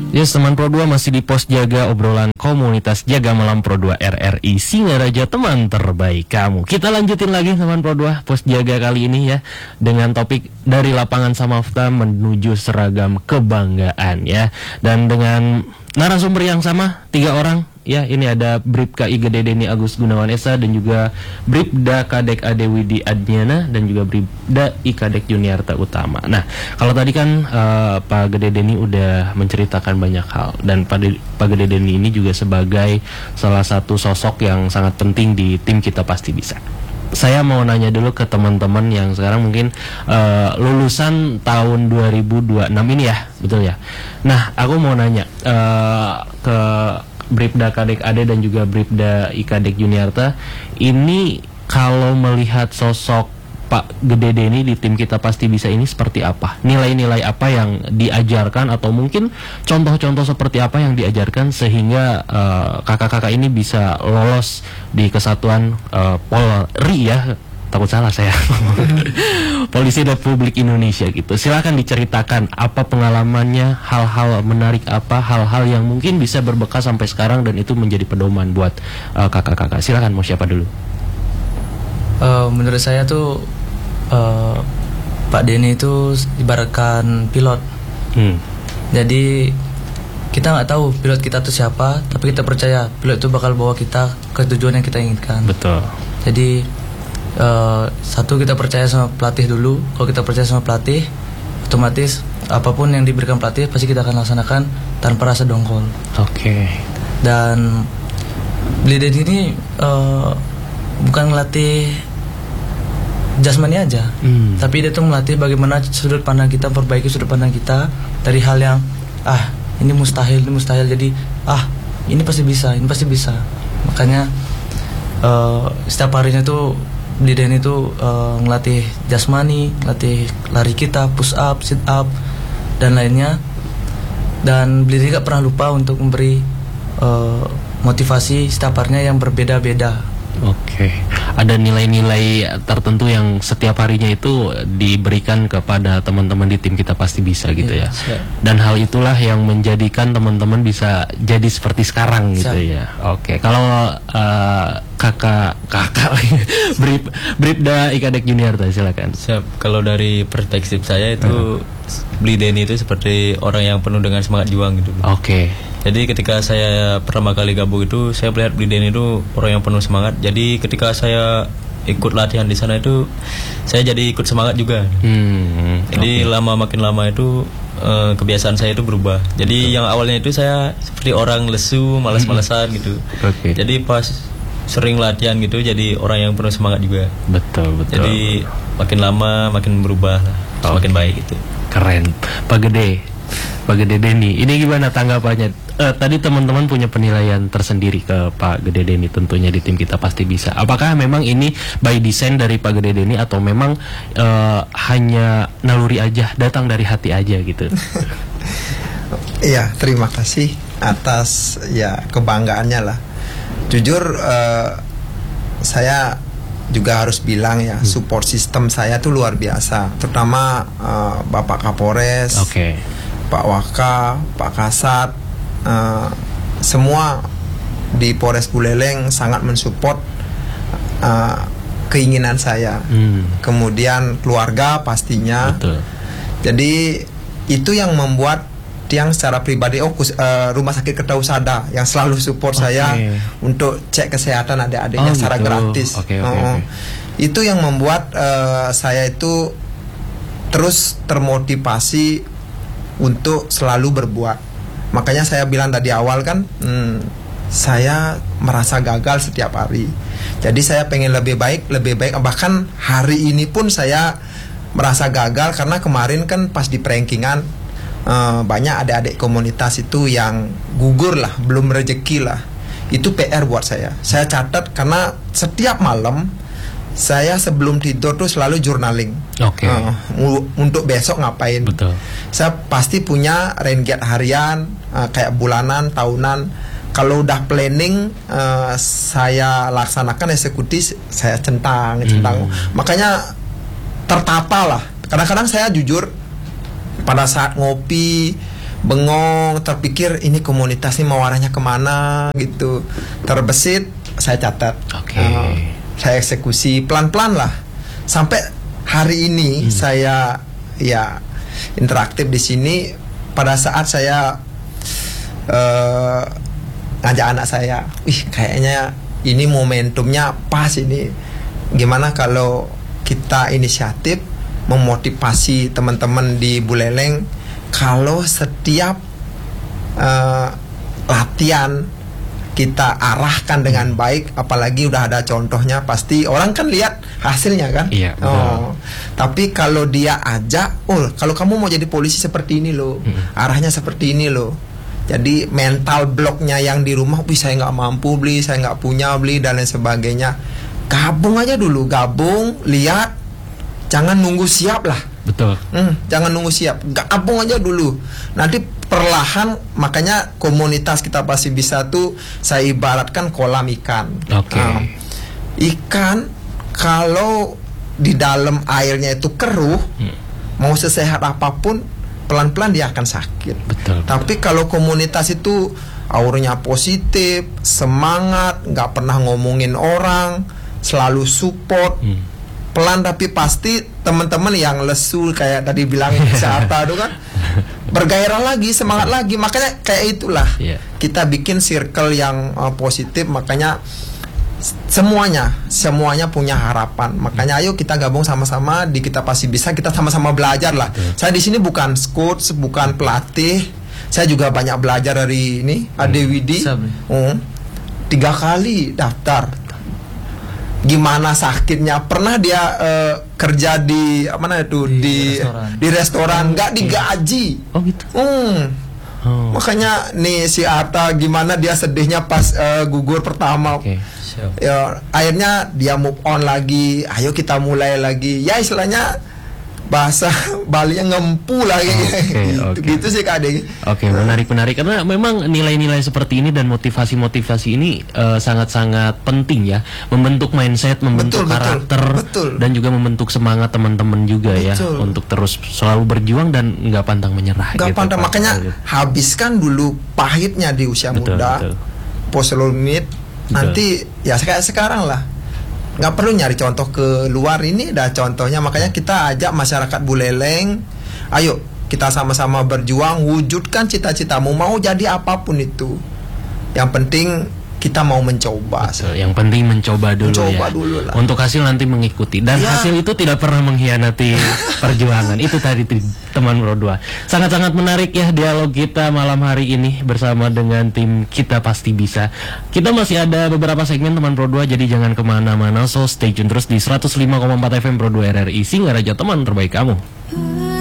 Yes, teman Pro 2 masih di Pos Jaga, obrolan komunitas Jaga Malam Pro 2 RRI Singaraja, teman terbaik kamu. Kita lanjutin lagi teman Pro 2 Pos Jaga kali ini ya, dengan topik dari lapangan Samafta menuju seragam kebanggaan ya. Dan dengan narasumber yang sama, 3 orang ya. Ini ada Bribka Igede Deni Agus Gunawan Esa, dan juga Bribda Kadek Ade Widi Adniana, dan juga Bribda Ikadek Juniarta Utama. Nah, kalau tadi kan Pak Gede Deni udah menceritakan banyak hal, dan Pak Gede Deni ini juga sebagai salah satu sosok yang sangat penting di tim Kita Pasti Bisa. Saya mau nanya dulu ke teman-teman yang sekarang mungkin lulusan tahun 2026 ini ya, betul ya? Nah, aku mau nanya ke Bribda Kadek Ade dan juga Bribda Ikadek Juniarta, ini kalau melihat sosok Pak Gede Deni di tim Kita Pasti Bisa ini seperti apa? Nilai-nilai apa yang diajarkan, atau mungkin contoh-contoh seperti apa yang diajarkan sehingga kakak-kakak ini bisa lolos di kesatuan Polri ya? Takut salah saya. Polisi Republik Indonesia gitu. Silakan diceritakan apa pengalamannya, hal-hal menarik apa, hal-hal yang mungkin bisa berbekas sampai sekarang dan itu menjadi pedoman buat kakak-kakak. Silakan, mau siapa dulu? Menurut saya tuh Pak Deni itu ibaratkan pilot. Jadi kita nggak tahu pilot kita tuh siapa, tapi kita percaya pilot itu bakal bawa kita ke tujuan yang kita inginkan. Betul. Jadi satu, kita percaya sama pelatih dulu. Kalau kita percaya sama pelatih, otomatis apapun yang diberikan pelatih pasti kita akan laksanakan tanpa rasa dongkol. Oke. Dan Bliden ini bukan melatih jasmani aja, tapi dia tuh melatih bagaimana sudut pandang kita, perbaiki sudut pandang kita dari hal yang ini mustahil, jadi ini pasti bisa, Makanya setiap harinya tuh Bliden itu ngelatih jasmani, ngelatih lari kita, push up, sit up, dan lainnya. Dan Bliden gak pernah lupa untuk memberi motivasi setiap harinya yang berbeda-beda. Oke. Ada nilai-nilai tertentu yang setiap harinya itu diberikan kepada teman-teman di tim Kita Pasti Bisa gitu ya. Dan hal itulah yang menjadikan teman-teman bisa jadi seperti sekarang gitu ya. Oke. Kalau kakak Bribda Ikadek Juniarta, silakan. Siap. Kalau dari perspektif saya itu Bliden itu seperti orang yang penuh dengan semangat juang gitu. Oke. Jadi ketika saya pertama kali gabung itu, saya melihat Bliden itu orang yang penuh semangat. Jadi ketika saya ikut latihan di sana itu, saya jadi ikut semangat juga. Jadi makin lama itu kebiasaan saya itu berubah. Jadi yang awalnya itu saya seperti orang lesu, malas-malasan gitu. Jadi pas sering latihan gitu, jadi orang yang penuh semangat juga. Betul. Jadi makin lama makin berubah, semakin baik gitu. Keren. Pak Gede Deni, ini gimana tanggapannya? Tadi teman-teman punya penilaian tersendiri ke Pak Gede Deni tentunya di tim Kita Pasti Bisa. Apakah memang ini by design dari Pak Gede Deni, atau memang hanya naluri aja, datang dari hati aja gitu? Iya, terima kasih atas kebanggaannya lah. Jujur saya juga harus bilang ya, support system saya tuh luar biasa, terutama Bapak Kapolres, Pak Waka, Pak Kasat, semua di Polres Buleleng sangat mensupport keinginan saya. Kemudian keluarga pastinya. Betul. Jadi itu yang membuat yang secara pribadi Rumah Sakit Kertausada yang selalu support saya untuk cek kesehatan adik-adiknya secara gratis. Itu yang membuat saya itu terus termotivasi untuk selalu berbuat. Makanya saya bilang tadi awal kan, saya merasa gagal setiap hari. Jadi saya pengen lebih baik. Bahkan hari ini pun saya merasa gagal karena kemarin kan pas di prankingan banyak adik-adik komunitas itu yang gugur lah, belum rezeki lah. Itu PR buat saya. Saya catat karena setiap malam saya sebelum tidur tuh selalu journaling. Untuk besok ngapain. Betul. Saya pasti punya renget harian, kayak bulanan, tahunan. Kalau udah planning, saya laksanakan, eksekusi saya centang. Makanya tertata lah. Kadang-kadang saya jujur, pada saat ngopi bengong, terpikir ini komunitas ini mau arahnya kemana gitu. Terbesit, saya catat. Saya eksekusi pelan-pelan lah. Sampai hari ini saya ya interaktif di sini. Pada saat saya ngajak anak saya, kayaknya ini momentumnya pas ini. Gimana kalau kita inisiatif memotivasi teman-teman di Buleleng, kalau setiap latihan kita arahkan dengan baik, apalagi udah ada contohnya, pasti orang kan lihat hasilnya kan. Iya, tapi kalau dia ajak, kalau kamu mau jadi polisi seperti ini loh, arahnya seperti ini loh. Jadi mental blocknya yang di rumah, saya nggak mampu beli, saya nggak punya beli dan lain sebagainya. Gabung aja dulu, lihat, jangan nunggu siap lah. Betul. Jangan nunggu siap, gabung aja dulu. Nanti perlahan, makanya komunitas Kita Pasti Bisa tuh saya ibaratkan kolam ikan. Ikan kalau di dalam airnya itu keruh, mau sesehat apapun, pelan-pelan dia akan sakit. Tapi kalau komunitas itu auranya positif, semangat, nggak pernah ngomongin orang, selalu support, pelan tapi pasti teman-teman yang lesu kayak tadi bilangin Sata itu kan bergairah lagi, semangat lagi. Makanya kayak itulah kita bikin circle yang positif. Makanya semuanya punya harapan. Makanya ayo kita gabung sama-sama di Kita Pasti Bisa. Kita sama-sama belajar lah. Saya di sini bukan coach, bukan pelatih. Saya juga banyak belajar dari ini Ade Widi. 3 kali daftar. Gimana sakitnya, pernah dia kerja di mana itu di restoran nggak digaji. Makanya nih si Arta gimana dia sedihnya pas gugur pertama. Ya, akhirnya dia move on lagi, ayo kita mulai lagi, ya istilahnya bahasa Bali yang ngempu lagi. Gitu sih Kak Ade. Menarik karena memang nilai-nilai seperti ini dan motivasi ini sangat-sangat penting ya, membentuk mindset, membentuk karakter, dan juga membentuk semangat teman-teman juga ya untuk terus selalu berjuang dan nggak pantang menyerah. Makanya habiskan dulu pahitnya di usia muda, post-limit, nanti ya kayak sekarang lah. Nggak perlu nyari contoh ke luar, ini dah contohnya. Makanya kita ajak masyarakat Buleleng, ayo kita sama-sama berjuang, wujudkan cita-citamu, mau jadi apapun itu. Yang penting kita mau mencoba. Yang penting mencoba dulu lah. Untuk hasil nanti mengikuti. Dan hasil itu tidak pernah mengkhianati perjuangan. Itu tadi teman Pro 2. Sangat-sangat menarik ya dialog kita malam hari ini bersama dengan tim Kita Pasti Bisa. Kita masih ada beberapa segmen teman Pro 2, jadi jangan kemana-mana. So stay tune terus di 105,4 FM Pro 2 RRI Singaraja, teman terbaik kamu.